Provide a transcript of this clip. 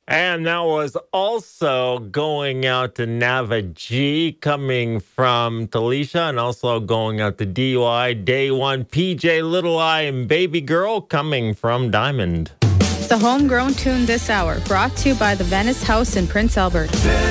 And that was also going out to Nava G, coming from Talisha, and also going out to DUI, Day One, PJ Little I, and Baby Girl, coming from Diamond. It's the homegrown tune this hour, brought to you by the Venice House in Prince Albert.